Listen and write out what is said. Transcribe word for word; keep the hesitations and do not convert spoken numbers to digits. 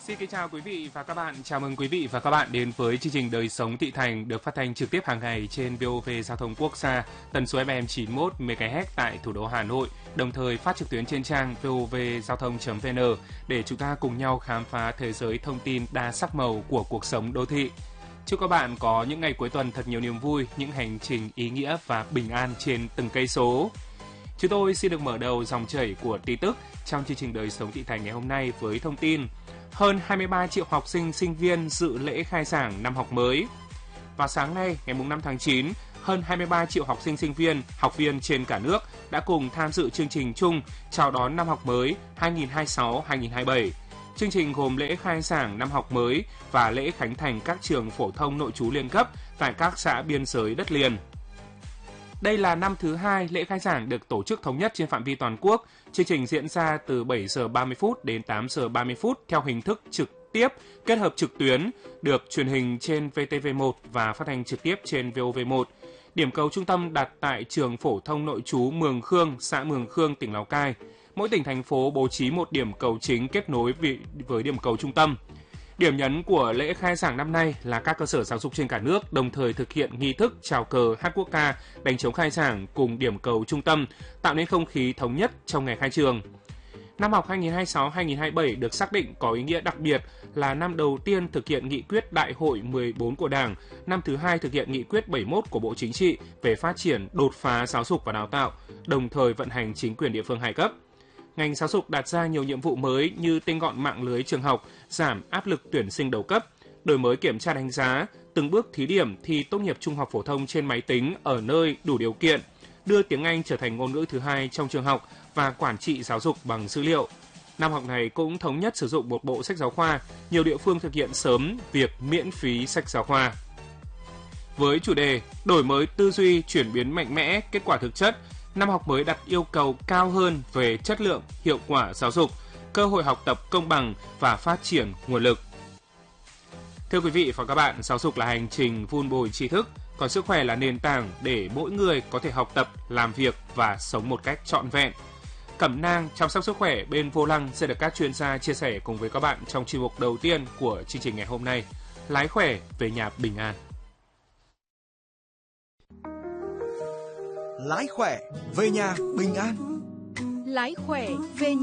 Xin kính chào quý vị và các bạn. Chào mừng quý vị và các bạn đến với chương trình Đời sống thị thành được phát thanh trực tiếp hàng ngày trên vê o vê Giao thông Quốc gia, tần số ép em chín mươi mốt mê ga héc tại thủ đô Hà Nội, đồng thời phát trực tuyến trên trang vê o vê giao thông chấm vê en để chúng ta cùng nhau khám phá thế giới thông tin đa sắc màu của cuộc sống đô thị. Chúc các bạn có những ngày cuối tuần thật nhiều niềm vui, những hành trình ý nghĩa và bình an trên từng cây số. Chúng tôi xin được mở đầu dòng chảy của tin tức trong chương trình Đời sống thị thành ngày hôm nay với thông tin hơn hai mươi ba triệu học sinh sinh viên dự lễ khai giảng năm học mới. Vào sáng nay, ngày năm tháng chín, hơn hai mươi ba triệu học sinh sinh viên, học viên trên cả nước đã cùng tham dự chương trình chung chào đón năm học mới hai nghìn không trăm hai mươi sáu hai nghìn không trăm hai mươi bảy. Chương trình gồm lễ khai giảng năm học mới và lễ khánh thành các trường phổ thông nội trú liên cấp tại các xã biên giới đất liền. Đây là năm thứ hai lễ khai giảng được tổ chức thống nhất trên phạm vi toàn quốc. Chương trình diễn ra từ bảy giờ ba mươi phút đến tám giờ ba mươi phút theo hình thức trực tiếp kết hợp trực tuyến, được truyền hình trên vê tê vê một và phát thanh trực tiếp trên vê o vê một. Điểm cầu trung tâm đặt tại trường phổ thông nội trú Mường Khương, xã Mường Khương, tỉnh Lào Cai. Mỗi tỉnh thành phố bố trí một điểm cầu chính kết nối với điểm cầu trung tâm. Điểm nhấn của lễ khai giảng năm nay là các cơ sở giáo dục trên cả nước đồng thời thực hiện nghi thức chào cờ, hát quốc ca, đánh trống khai giảng cùng điểm cầu trung tâm, tạo nên không khí thống nhất trong ngày khai trường. Năm học hai nghìn không trăm hai mươi sáu hai nghìn không trăm hai mươi bảy được xác định có ý nghĩa đặc biệt là năm đầu tiên thực hiện nghị quyết Đại hội mười bốn của Đảng, năm thứ hai thực hiện nghị quyết bảy mươi mốt của Bộ Chính trị về phát triển đột phá giáo dục và đào tạo, đồng thời vận hành chính quyền địa phương hai cấp. Ngành giáo dục đặt ra nhiều nhiệm vụ mới như tinh gọn mạng lưới trường học, giảm áp lực tuyển sinh đầu cấp, đổi mới kiểm tra đánh giá, từng bước thí điểm thi tốt nghiệp trung học phổ thông trên máy tính ở nơi đủ điều kiện, đưa tiếng Anh trở thành ngôn ngữ thứ hai trong trường học và quản trị giáo dục bằng dữ liệu. Năm học này cũng thống nhất sử dụng một bộ sách giáo khoa, nhiều địa phương thực hiện sớm việc miễn phí sách giáo khoa. Với chủ đề đổi mới tư duy, chuyển biến mạnh mẽ, kết quả thực chất, năm học mới đặt yêu cầu cao hơn về chất lượng, hiệu quả giáo dục, cơ hội học tập công bằng và phát triển nguồn lực. Thưa quý vị và các bạn, giáo dục là hành trình vun bồi tri thức, còn sức khỏe là nền tảng để mỗi người có thể học tập, làm việc và sống một cách trọn vẹn. Cẩm nang chăm sóc sức khỏe bên vô lăng sẽ được các chuyên gia chia sẻ cùng với các bạn trong chuyên mục đầu tiên của chương trình ngày hôm nay, lái khỏe về nhà bình an. Lái khỏe về nhà bình an. Lái khỏe về nhà